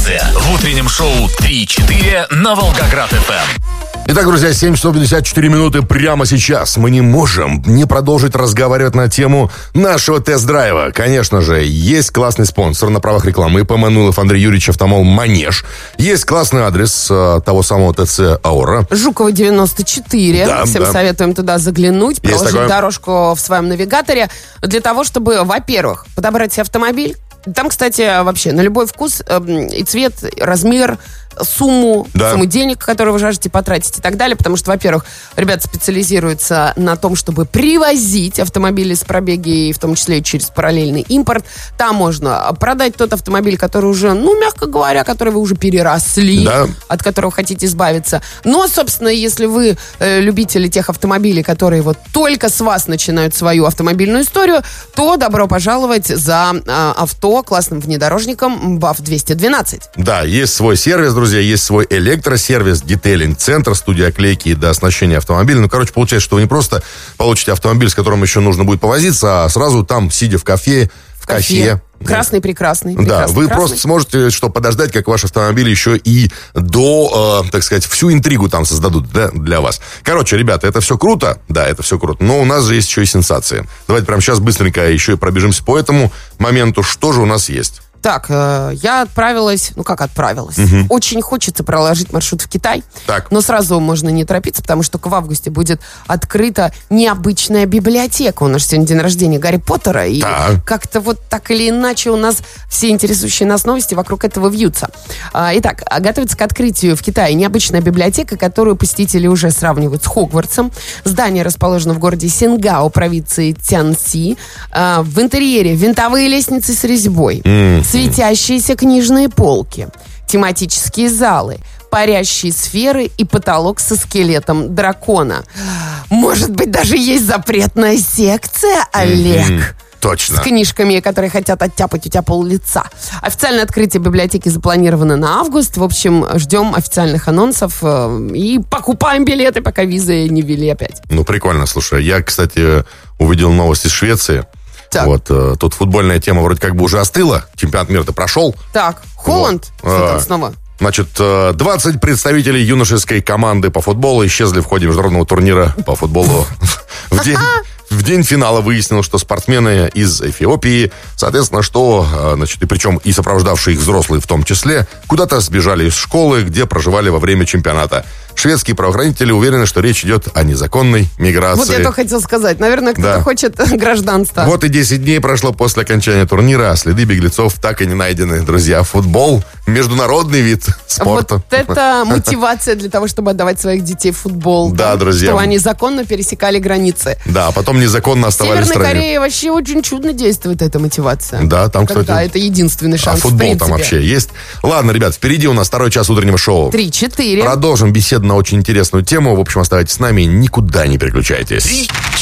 Информация в утреннем шоу 3-4 на Волгоград-ФМ. Итак, друзья, 7 часов 54 минуты прямо сейчас. Мы не можем не продолжить разговаривать на тему нашего тест-драйва. Конечно же, есть классный спонсор на правах рекламы. П. Мануилов Андрей Юрьевич, автомол «Манеж». Есть классный адрес того самого ТЦ «Аура». Жукова, 94. Да, Всем да. советуем туда заглянуть, проложить дорожку в своем навигаторе для того, чтобы, во-первых, подобрать себе автомобиль. Там, кстати, вообще на любой вкус и цвет, размер, сумму денег, которые вы жаждете потратить и так далее. Потому что, во-первых, ребята специализируются на том, чтобы привозить автомобили с пробеги, и в том числе и через параллельный импорт. Там можно продать тот автомобиль, который уже, мягко говоря, который вы уже переросли, от которого хотите избавиться. Но, собственно, если вы любители тех автомобилей, которые вот только с вас начинают свою автомобильную историю, то добро пожаловать за авто классным внедорожником БАФ-212. Да, есть свой сервис, друзья, есть свой электросервис, детейлинг-центр, студия оклейки и дооснащения автомобиля. Получается, что вы не просто получите автомобиль, с которым еще нужно будет повозиться, а сразу там, сидя в кафе. Красный, прекрасный. Да, вы просто сможете подождать, как ваш автомобиль еще и до, так сказать, всю интригу там создадут для вас. Короче, ребята, это все круто. Да, это все круто. Но у нас же есть еще и сенсации. Давайте прямо сейчас быстренько еще и пробежимся по этому моменту. Что же у нас есть? Так, я отправилась. Очень хочется проложить маршрут в Китай. Но сразу можно не торопиться, потому что только в августе будет открыта необычная библиотека. У нас сегодня день рождения Гарри Поттера. И как-то вот так или иначе у нас все интересующие нас новости вокруг этого вьются. Итак, готовится к открытию в Китае необычная библиотека, которую посетители уже сравнивают с Хогвартсом. Здание расположено в городе Сингао, провинции Цзянси. В интерьере винтовые лестницы с резьбой. Светящиеся книжные полки, тематические залы, парящие сферы и потолок со скелетом дракона. Может быть, даже есть запретная секция, Олег? Точно. С книжками, которые хотят оттяпать у тебя пол-лица. Официальное открытие библиотеки запланировано на август. В общем, ждем официальных анонсов и покупаем билеты, пока визы не ввели опять. Прикольно, слушай. Я, кстати, увидел новость из Швеции. Тут футбольная тема вроде как бы уже остыла. Чемпионат мира-то прошел. Так, Холланд снова. 20 представителей юношеской команды по футболу исчезли в ходе международного турнира по футболу. В день финала выяснилось, что спортсмены из Эфиопии, соответственно, и причем и сопровождавшие их взрослые в том числе, куда-то сбежали из школы, где проживали во время чемпионата. Шведские правоохранители уверены, что речь идет о незаконной миграции. Вот я только хотел сказать. Наверное, кто-то хочет гражданства. Вот и 10 дней прошло после окончания турнира, а следы беглецов так и не найдены. Друзья, футбол – международный вид спорта. Вот это мотивация для того, чтобы отдавать своих детей в футбол. Да, друзья. Чтобы они законно пересекали границы. Да, а потом незаконно оставались в стране. В Северной Корее вообще очень чудно действует эта мотивация. Да, там, кстати... Когда это единственный шанс, футбол в принципе. Там вообще есть. Ладно, ребят, впереди у нас второй час утреннего шоу. 3-4. Продолжим беседу на очень интересную тему. В общем, оставайтесь с нами, никуда не переключайтесь.